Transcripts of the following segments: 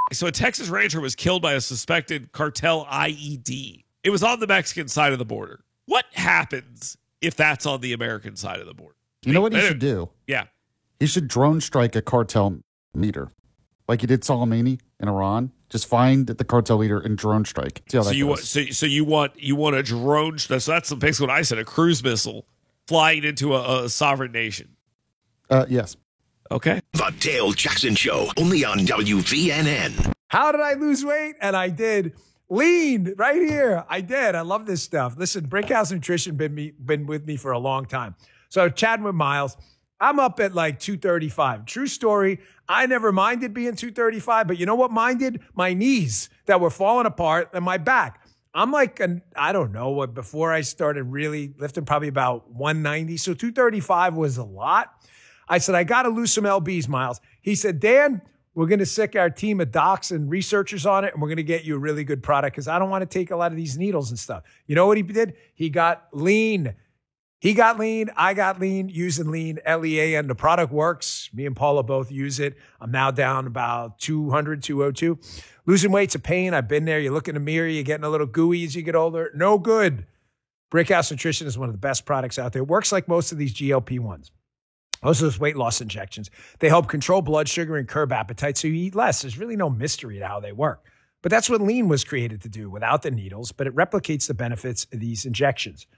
So a Texas rancher was killed by a suspected cartel IED. It was on the Mexican side of the border. What happens if that's on the American side of the border? You know what he should do? Yeah. He should drone strike a cartel leader, like he did Soleimani in Iran. Just find the cartel leader and drone strike. See how that goes. So you want a drone? So that's basically what I said. A cruise missile flying into a sovereign nation. Yes. Okay. The Dale Jackson Show, only on WVNN. How did I lose weight? And I did. Lean right here. I did. I love this stuff. Listen, Brickhouse Nutrition been with me for a long time. So chatting with Miles, I'm up at like 235. True story. I never minded being 235, but you know what minded? My knees that were falling apart and my back. I'm like, I don't know, before I started really lifting, probably about 190. So 235 was a lot. I said, I got to lose some LBs, Miles. He said, Dan, we're going to sick our team of docs and researchers on it, and we're going to get you a really good product because I don't want to take a lot of these needles and stuff. You know what he did? He got lean. He got lean. I got lean using lean, LEA, and the product works. Me and Paula both use it. I'm now down about 200, 202. Losing weight's a pain. I've been there. You look in the mirror, you're getting a little gooey as you get older. No good. Brickhouse Nutrition is one of the best products out there. It works like most of these GLP-1s. Most of those weight loss injections, they help control blood sugar and curb appetite so you eat less. There's really no mystery to how they work. But that's what lean was created to do without the needles, but it replicates the benefits of these injections.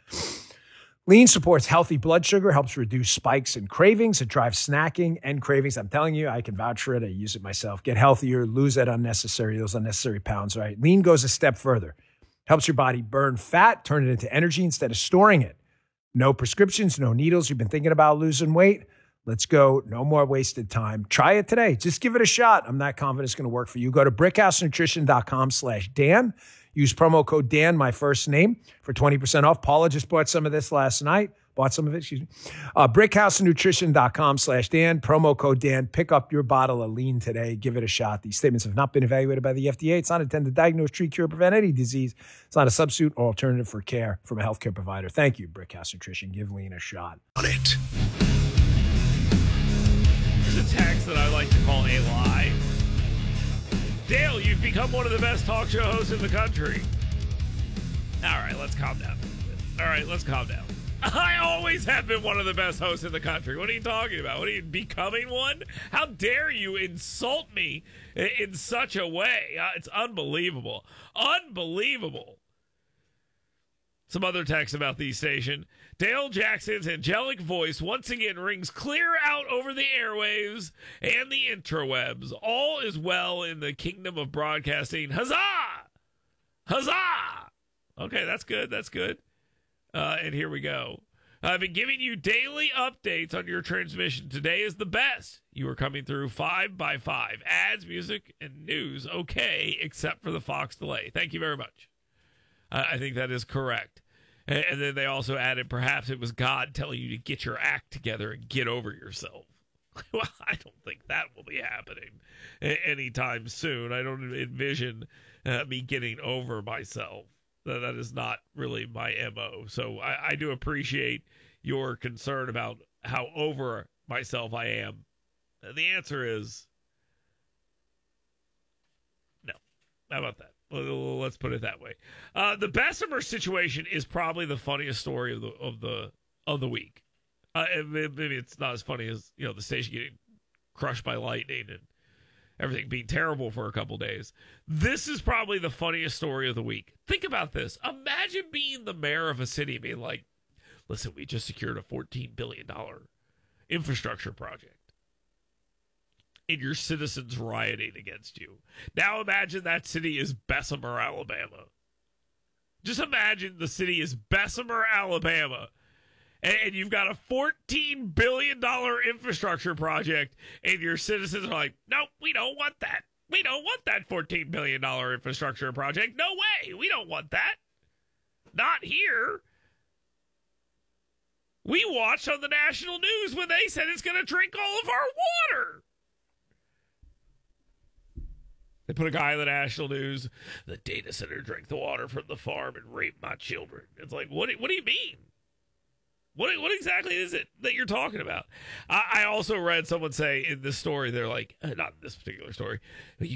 Lean supports healthy blood sugar, helps reduce spikes and cravings. It drives snacking and cravings. I'm telling you, I can vouch for it. I use it myself. Get healthier, lose those unnecessary pounds, right? Lean goes a step further. Helps your body burn fat, turn it into energy instead of storing it. No prescriptions, no needles. You've been thinking about losing weight? Let's go. No more wasted time. Try it today. Just give it a shot. I'm not confident it's going to work for you. Go to brickhousenutrition.com/Dan. Use promo code Dan, my first name, for 20% off. Paula just bought some of this last night. Brickhousenutrition.com/Dan. Promo code Dan. Pick up your bottle of lean today. Give it a shot. These statements have not been evaluated by the FDA. It's not intended to diagnose, treat, cure, prevent any disease. It's not a substitute or alternative for care from a healthcare provider. Thank you, Brickhouse Nutrition. Give lean a shot. On it. Here's a text that I like to call a lie. Dale, you've become one of the best talk show hosts in the country. All right, let's calm down. I always have been one of the best hosts in the country. What are you talking about? What are you becoming one? How dare you insult me in such a way? It's unbelievable. Unbelievable. Some other text about the station. Dale Jackson's angelic voice once again rings clear out over the airwaves and the interwebs. All is well in the kingdom of broadcasting. Huzzah! Huzzah! Okay, that's good. That's good. And here we go. I've been giving you daily updates on your transmission. Today is the best. You are coming through 5 by 5. Ads, music, and news. Okay, except for the Fox delay. Thank you very much. I think that is correct. And then they also added, perhaps it was God telling you to get your act together and get over yourself. Well, I don't think that will be happening anytime soon. I don't envision me getting over myself. That is not really my MO. So I do appreciate your concern about how over myself I am. The answer is no. How about that? Let's put it that way. The Bessemer situation is probably the funniest story of the week. Maybe it's not as funny as the station getting crushed by lightning and everything being terrible for a couple days. This is probably the funniest story of the week. Think about this. Imagine being the mayor of a city being like, listen, we just secured a $14 billion infrastructure project. And your citizens rioting against you. Now imagine that city is Bessemer, Alabama. Just imagine the city is Bessemer, Alabama. And you've got a $14 billion infrastructure project, and your citizens are like, nope, we don't want that. We don't want that $14 billion infrastructure project. No way. We don't want that. Not here. We watched on the national news when they said it's going to drink all of our water. They put a guy in the national news, the data center drank the water from the farm and raped my children. It's like, what do you mean? What exactly is it that you're talking about? I also read someone say in this story, they're like, not in this particular story,